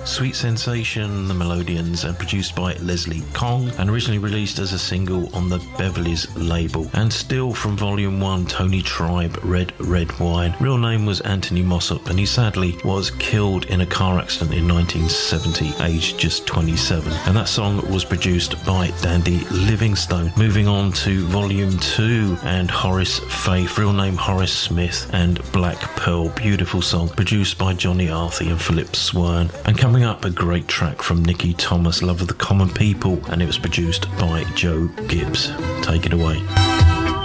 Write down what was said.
Sweet Sensation, The Melodians, and produced by Leslie Kong, and originally released as a single on the Beverly's label. And still from Volume 1, Tony Tribe, Red Red Wine. Real name was Anthony Mossop, and he sadly was killed in a car accident in 1970, aged just 27. And that song was produced by Dandy Livingstone. Moving on to Volume 2 and Horace Faith, real name Horace Smith, and Black Pearl, beautiful song, produced by Johnny Arthur and Philip Swern. And coming up, a great track from Nicky Thomas, Love of the Common People, and it was produced by Joe Gibbs. Take it away.